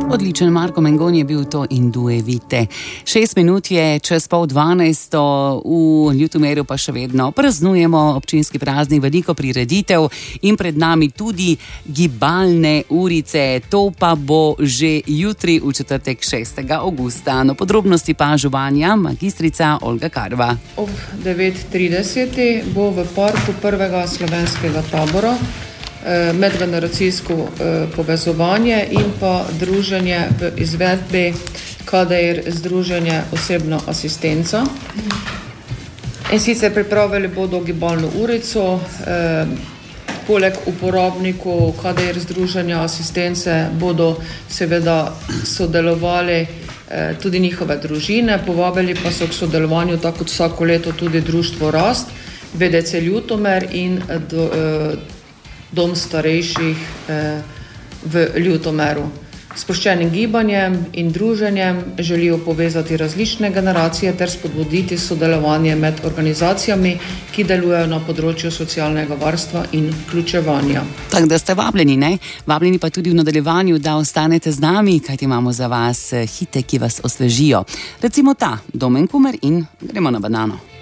Odličen Marko Mengon je bil to in Due Vite. 6 minut je čez 11:30, v Ljutomeru pa še vedno praznujemo občinski praznik, veliko prireditev in pred nami tudi gibalne urice. To pa bo že jutri v četrtek 6. avgusta. No, podrobnosti pa županja magistrica Olga Karva. Ob 9:30 bo v parku prvega slovenskega tabora medgeneracijsko povezovanje in pa druženje v izvedbi KDR združenje osebno asistenco. In sicer pripravili bodo gibalno urico, poleg uporabnikov KDR združenja asistence bodo seveda sodelovali tudi njihove družine, povabili pa so k sodelovanju tako kot vsako leto tudi Društvo Rast, VDC Ljutomer in Dom starejših v Ljutomeru. S sproščenim gibanjem in druženjem želijo povezati različne generacije ter spodbuditi sodelovanje med organizacijami, ki delujejo na področju socialnega varstva in vključevanja. Tako da ste vabljeni, ne? Vabljeni pa tudi v nadaljevanju, da ostanete z nami, kajti imamo za vas hite, ki vas osvežijo. Recimo ta, Domen Kumer in gremo na banano.